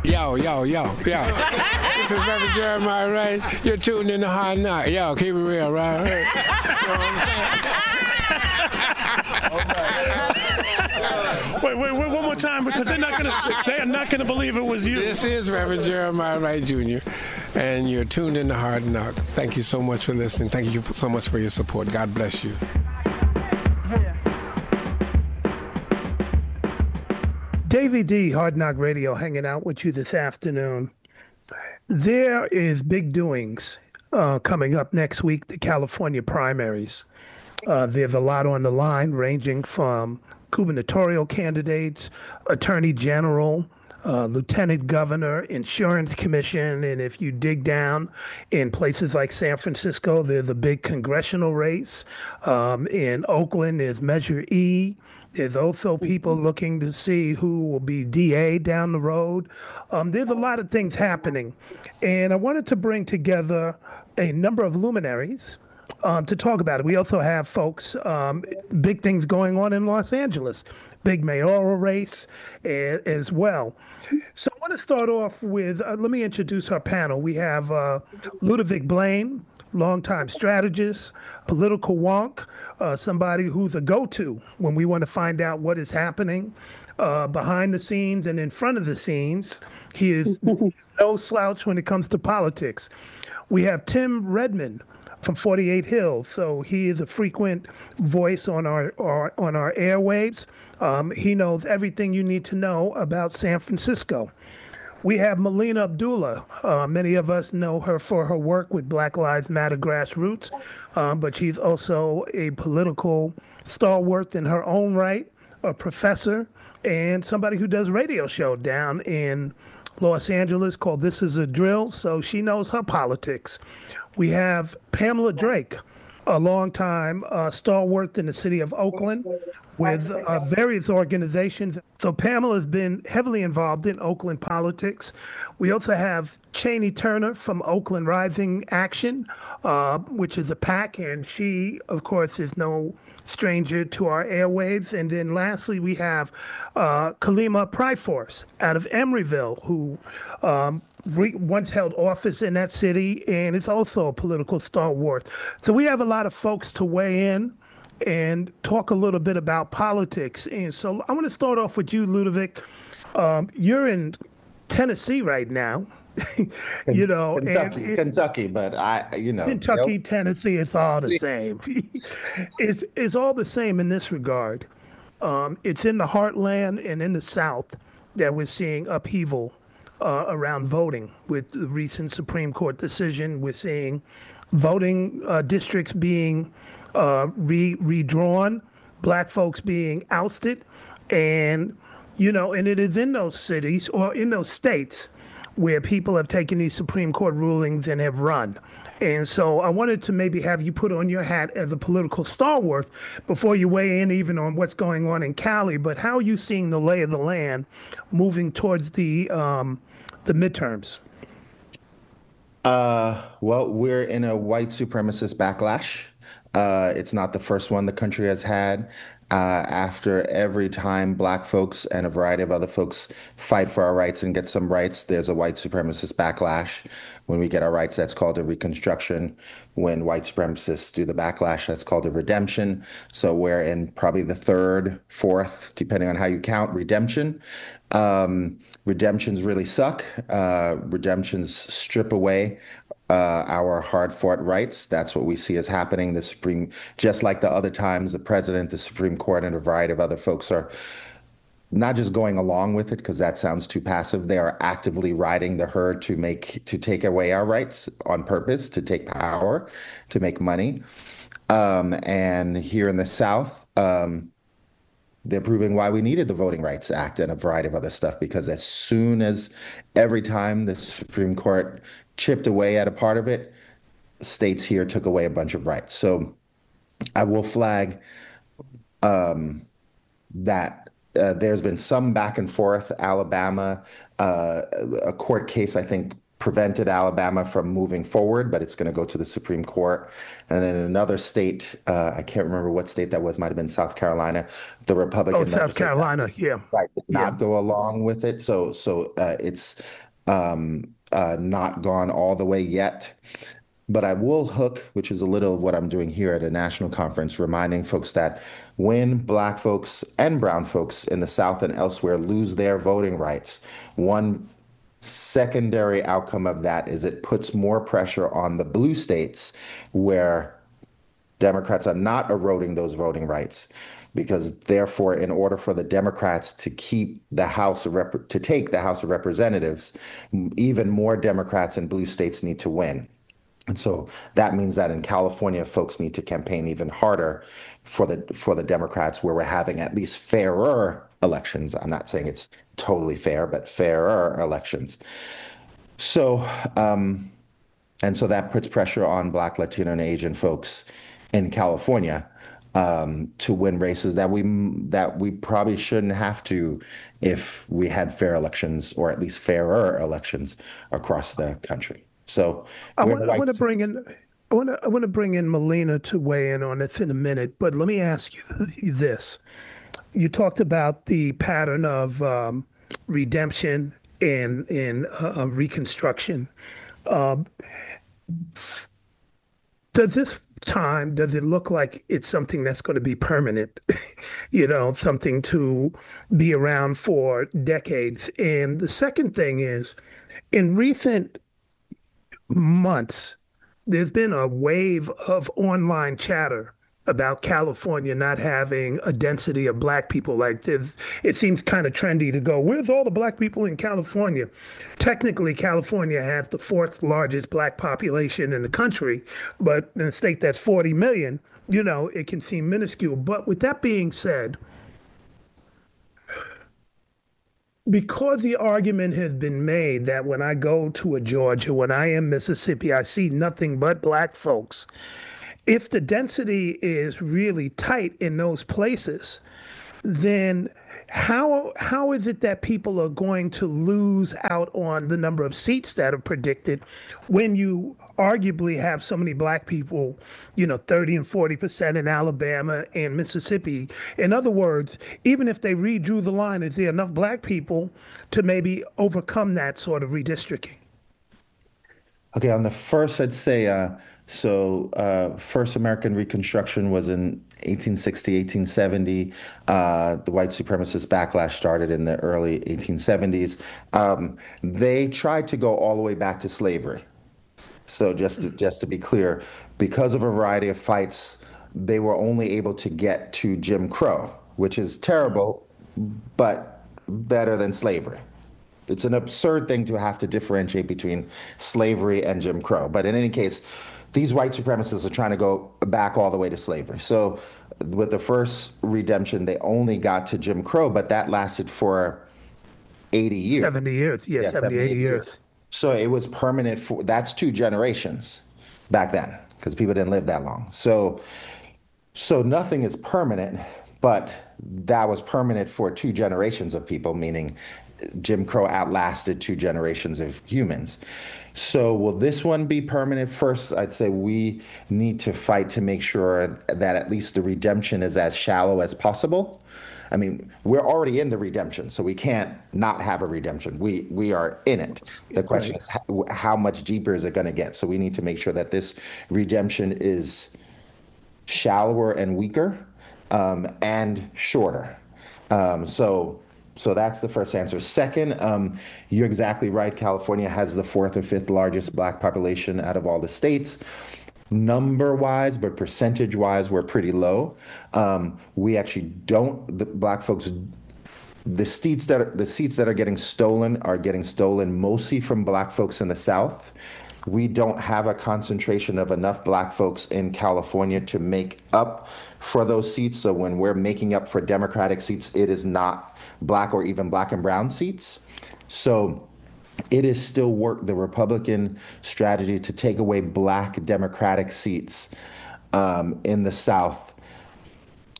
Yo. This is Reverend Jeremiah Wright. You're tuned in to Hard Knock. Yo, keep it real, right? You know what I'm saying? Wait, one more time, because they are not gonna believe it was you. This is Reverend Jeremiah Wright Jr., and you're tuned in to Hard Knock. Thank you so much for listening. Thank you so much for your support. God bless you. Davey D, Hard Knock Radio, hanging out with you this afternoon. There is big doings coming up next week, the California primaries. There's a lot on the line, ranging from gubernatorial candidates, attorney general, lieutenant governor, insurance commission, and if you dig down in places like San Francisco, there's a big congressional race. In Oakland, there's Measure E. There's also people looking to see who will be DA down the road. There's a lot of things happening. And I wanted to bring together a number of luminaries to talk about it. We also have folks, big things going on in Los Angeles, big mayoral race as well. So I want to start off with, let me introduce our panel. We have Ludovic Blaine, longtime strategist, political wonk, somebody who's a go-to when we want to find out what is happening behind the scenes and in front of the scenes. He is no slouch when it comes to politics. We have Tim Redmond from 48 Hills, so he is a frequent voice on our airwaves. He knows everything you need to know about San Francisco. We have Melina Abdullah. Many of us know her for her work with Black Lives Matter Grassroots, but she's also a political stalwart in her own right, a professor, and somebody who does radio show down in Los Angeles called This Is a Drill, so she knows her politics. We have Pamela Drake, a longtime stalwart in the city of Oakland with various organizations. So Pamela's been heavily involved in Oakland politics. We also have Cheney Turner from Oakland Rising Action, which is a PAC, and she, of course, is no stranger to our airwaves. And then lastly, we have Kalima Pryforce out of Emeryville, who once held office in that city and is also a political stalwart. So we have a lot of folks to weigh in and talk a little bit about politics. And so I want to start off with you, Ludovic. You're in Tennessee right now. Kentucky, but Kentucky, nope. Tennessee, it's all the same. It's all the same in this regard. It's in the heartland and in the South that we're seeing upheaval around voting with the recent Supreme Court decision. We're seeing voting districts being redrawn, black folks being ousted, and it is in those cities or in those states where people have taken these Supreme Court rulings and have run. And so I wanted to maybe have you put on your hat as a political stalwart before you weigh in even on what's going on in Cali, but how are you seeing the lay of the land moving towards the midterms? Well, we're in a white supremacist backlash. It's not the first one the country has had. After every time black folks and a variety of other folks fight for our rights and get some rights, there's a white supremacist backlash. When we get our rights, that's called a reconstruction. When white supremacists do the backlash, that's called a redemption. So we're in probably the third, fourth, depending on how you count, redemption. Redemptions really suck. Redemptions strip away our hard-fought rights. That's what we see as happening. Just like the other times, the president, the Supreme Court, and a variety of other folks are not just going along with it because that sounds too passive. They are actively riding the herd to take away our rights on purpose, to take power, to make money. And here in the South, they're proving why we needed the Voting Rights Act and a variety of other stuff, because every time the Supreme Court chipped away at a part of it, states here took away a bunch of rights. So I will flag that there's been some back and forth. Alabama, a court case, I think, prevented Alabama from moving forward, but it's going to go to the Supreme Court. And in another state, I can't remember what state that was, might have been South Carolina, the Republican South Carolina, yeah. Right, did not go along with it. So it's not gone all the way yet. But I will hook, which is a little of what I'm doing here at a national conference, reminding folks that when Black folks and brown folks in the South and elsewhere lose their voting rights, one secondary outcome of that is it puts more pressure on the blue states where Democrats are not eroding those voting rights. Because therefore, in order for the Democrats to keep the to take the House of Representatives, even more Democrats in blue states need to win. And so that means that in California, folks need to campaign even harder for the Democrats, where we're having at least fairer elections. I'm not saying it's totally fair, but fairer elections. So, and so that puts pressure on Black, Latino, and Asian folks in California to win races that we probably shouldn't have to if we had fair elections, or at least fairer elections across the country. So I want to bring in Melina to weigh in on this in a minute, but let me ask you this. You talked about the pattern of redemption and reconstruction. Does it look like it's something that's going to be permanent? Something to be around for decades? And the second thing is, in recent months, there's been a wave of online chatter about California not having a density of Black people. Like it seems kind of trendy to go, where's all the Black people in California? Technically, California has the fourth largest Black population in the country, but in a state that's 40 million, it can seem minuscule. But with that being said, because the argument has been made that when I go to a Georgia, when I am Mississippi, I see nothing but Black folks. If the density is really tight in those places, then how is it that people are going to lose out on the number of seats that are predicted when you arguably have so many Black people, 30 and 40% in Alabama and Mississippi? In other words, even if they redrew the line, is there enough Black people to maybe overcome that sort of redistricting? Okay, on the first, I'd say, first American Reconstruction was in 1860, 1870. The white supremacist backlash started in the early 1870s. They tried to go all the way back to slavery. So just to be clear, because of a variety of fights, they were only able to get to Jim Crow, which is terrible, but better than slavery. It's an absurd thing to have to differentiate between slavery and Jim Crow. But in any case, these white supremacists are trying to go back all the way to slavery. So with the first redemption, they only got to Jim Crow, but that lasted for 80 years. 70 years, yeah 70, 80 years. So it was permanent that's 2 generations back then, because people didn't live that long. So nothing is permanent, but that was permanent for 2 generations of people, meaning Jim Crow outlasted 2 generations of humans. So will this one be permanent? First, I'd say we need to fight to make sure that at least the redemption is as shallow as possible. I mean, we're already in the redemption, so we can't not have a redemption. We are in it. The question is how much deeper is it going to get? So we need to make sure that this redemption is shallower and weaker and shorter. So that's the first answer. Second, you're exactly right. California has the 4th or 5th largest Black population out of all the states. Number-wise, but percentage-wise, we're pretty low. We actually the Black folks, the seats that are getting stolen mostly from Black folks in the South. We don't have a concentration of enough Black folks in California to make up for those seats. So when we're making up for Democratic seats, it is not Black or even Black and brown seats. So it is still the Republican strategy to take away Black Democratic seats in the South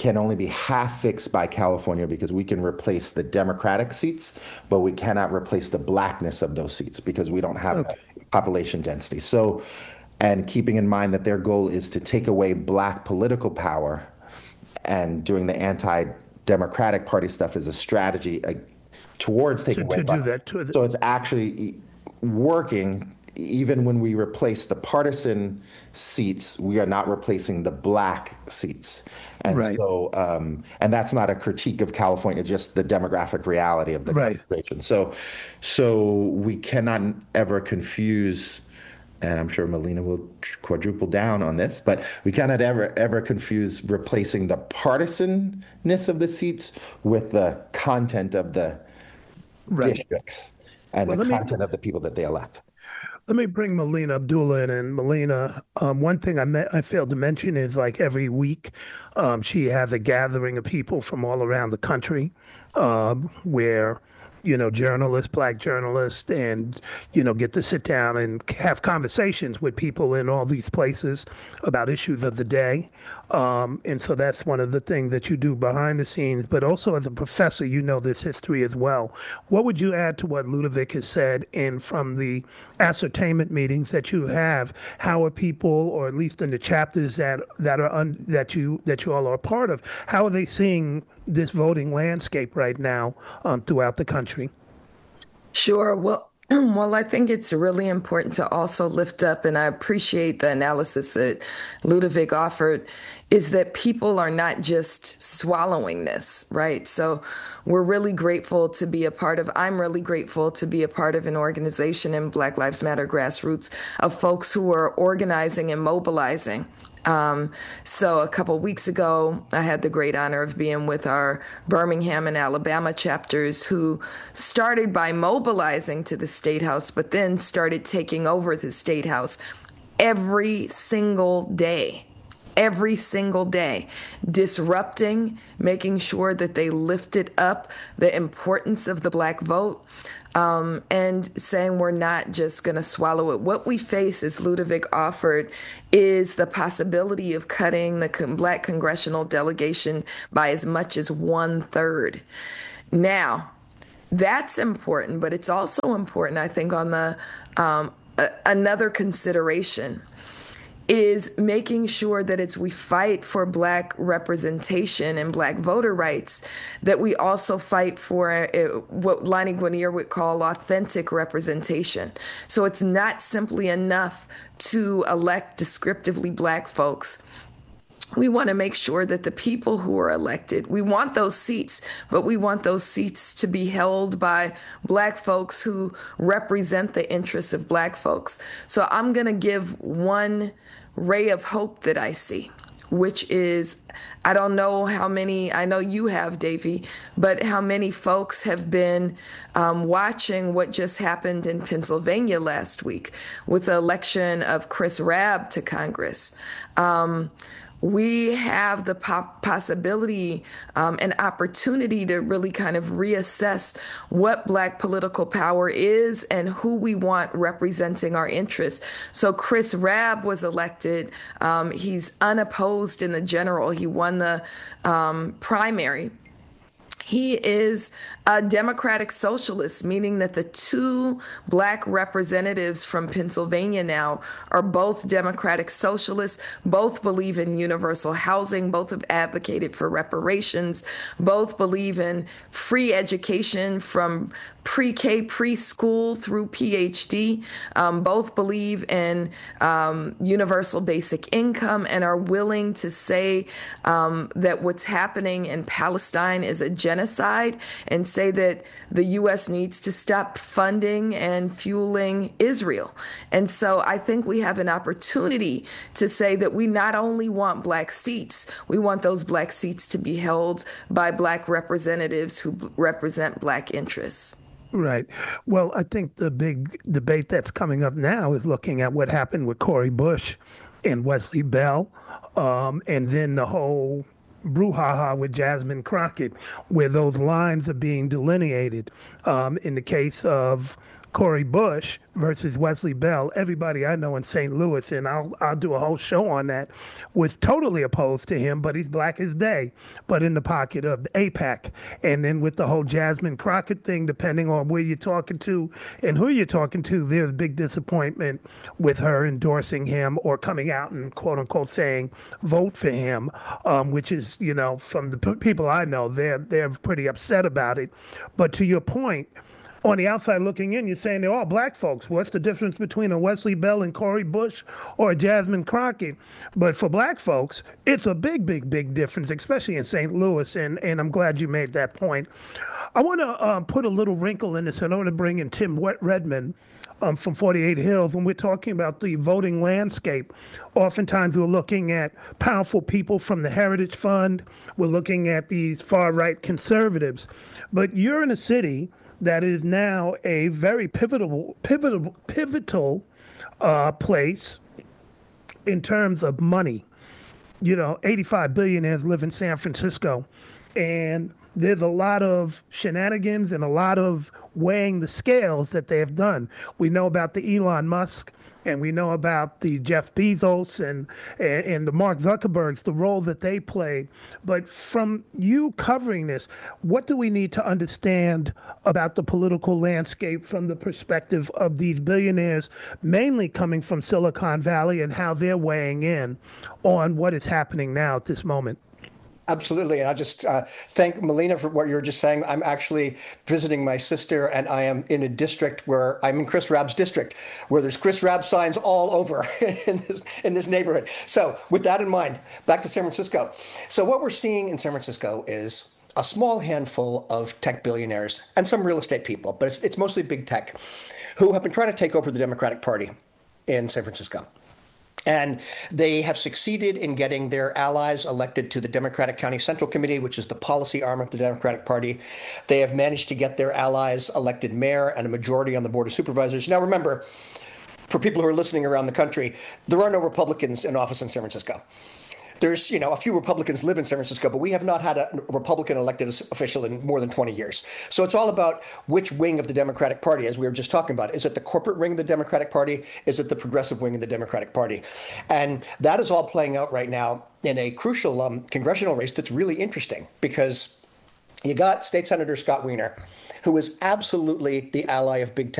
can only be half fixed by California because we can replace the Democratic seats, but we cannot replace the blackness of those seats because we don't have that population density. So, and keeping in mind that their goal is to take away black political power, and doing the anti-Democratic Party stuff is a strategy towards taking away black. So it's actually working. Even when we replace the partisan seats, we are not replacing the black seats. And so, and that's not a critique of California, just the demographic reality of the situation. So we cannot ever confuse, and I'm sure Melina will quadruple down on this, but we cannot ever confuse replacing the partisanness of the seats with the content of the districts and the content of the people that they elect. Let me bring Melina Abdullah in. And Melina, one thing I failed to mention is, like, every week she has a gathering of people from all around the country where, journalists, black journalists, and, get to sit down and have conversations with people in all these places about issues of the day. And so that's one of the things that you do behind the scenes. But also as a professor, you know this history as well. What would you add to what Ludovic has said? And from the ascertainment meetings that you have, how are people, or at least in the chapters that you all are a part of, how are they seeing this voting landscape right now throughout the country? Sure. Well, I think it's really important to also lift up, and I appreciate the analysis that Ludovic offered, is that people are not just swallowing this, right? So I'm really grateful to be a part of an organization in Black Lives Matter Grassroots of folks who are organizing and mobilizing. So a couple of weeks ago, I had the great honor of being with our Birmingham and Alabama chapters, who started by mobilizing to the State House, but then started taking over the State House every single day, disrupting, making sure that they lifted up the importance of the Black vote. And saying we're not just going to swallow it. What we face, as Ludovic offered, is the possibility of cutting the Black congressional delegation by as much as 1/3. Now, that's important, but it's also important, I think, on the another consideration is making sure that as we fight for Black representation and Black voter rights, that we also fight for what Lani Guinier would call authentic representation. So it's not simply enough to elect descriptively Black folks. We want to make sure that the people who are elected, we want those seats, but we want those seats to be held by Black folks who represent the interests of Black folks. So I'm going to give one ray of hope that I see, which is, I don't know how many, I know you have, Davey, but how many folks have been watching what just happened in Pennsylvania last week with the election of Chris Rabb to Congress. We have the possibility and opportunity to really kind of reassess what Black political power is and who we want representing our interests. So Chris Rabb was elected. He's unopposed in the general. He won the primary. He is a Democratic socialist, meaning that the two Black representatives from Pennsylvania now are both Democratic socialists, both believe in universal housing, both have advocated for reparations, both believe in free education from pre-K, preschool through PhD, both believe in universal basic income and are willing to say that what's happening in Palestine is a genocide, and say that the U.S. needs to stop funding and fueling Israel. And so I think we have an opportunity to say that we not only want Black seats, we want those Black seats to be held by Black representatives who represent Black interests. Right. Well, I think the big debate that's coming up now is looking at what happened with Cori Bush and Wesley Bell, and then the whole brouhaha with Jasmine Crockett, where those lines are being delineated. In the case of Cori Bush versus Wesley Bell, everybody I know in St. Louis, and I'll do a whole show on that, was totally opposed to him, but he's black as day, but in the pocket of the AIPAC. And then with the whole Jasmine Crockett thing, depending on where you're talking to and who you're talking to, there's big disappointment with her endorsing him or coming out and quote unquote saying vote for him, which is, from the people I know, they're pretty upset about it. But to your point, on the outside looking in, you're saying they're all black folks. What's the difference between a Wesley Bell and Cori Bush or a Jasmine Crockett? But for black folks, it's a big, big, big difference, especially in St. Louis, and I'm glad you made that point. I want to put a little wrinkle in this, and I want to bring in Tim Redmond from 48 Hills. When we're talking about the voting landscape, oftentimes we're looking at powerful people from the Heritage Fund. We're looking at these far-right conservatives. But you're in a city that is now a very pivotal place in terms of money. 85 billionaires live in San Francisco, and there's a lot of shenanigans and a lot of weighing the scales that they have done. We know about the Elon Musk, and we know about the Jeff Bezos and the Mark Zuckerbergs, the role that they played. But from you covering this, what do we need to understand about the political landscape from the perspective of these billionaires, mainly coming from Silicon Valley, and how they're weighing in on what is happening now at this moment? Absolutely. And I just thank Melina for what you were just saying. I'm actually visiting my sister, and I am in a district where I'm in Chris Rabb's district, where there's Chris Rabb signs all over in this neighborhood. So with that in mind, back to San Francisco. So what we're seeing in San Francisco is a small handful of tech billionaires and some real estate people, but it's mostly big tech, who have been trying to take over the Democratic Party in San Francisco. And they have succeeded in getting their allies elected to the Democratic County Central Committee, which is the policy arm of the Democratic Party. They have managed to get their allies elected mayor and a majority on the Board of Supervisors. Now, remember, for people who are listening around the country, there are no Republicans in office in San Francisco. There's, a few Republicans live in San Francisco, but we have not had a Republican elected official in more than 20 years. So it's all about which wing of the Democratic Party, as we were just talking about. Is it the corporate wing of the Democratic Party? Is it the progressive wing of the Democratic Party? And that is all playing out right now in a crucial congressional race that's really interesting, because you got State Senator Scott Wiener, who is absolutely the ally of big tech.